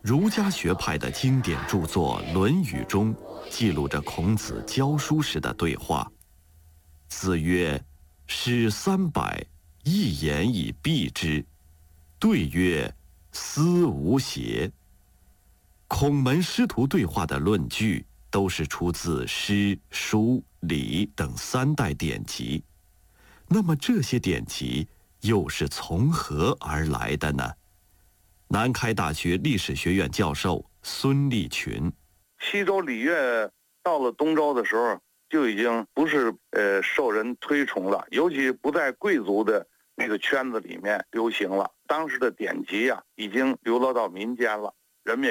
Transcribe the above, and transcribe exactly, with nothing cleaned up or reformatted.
儒家学派的经典著作《论语》中记录着孔子教书时的对话。子曰：“诗三百，一言以蔽之。”对曰：“斯无邪。”孔门师徒对话的论据都是出自诗、书、礼等三代典籍。那么这些典籍又是从何而来的呢？南开大学历史学院教授孙立群： 西周礼乐到了东周的时候，就已经不是呃受人推崇了，尤其不在贵族的那个圈子里面流行了。当时的典籍啊，已经流落到民间了。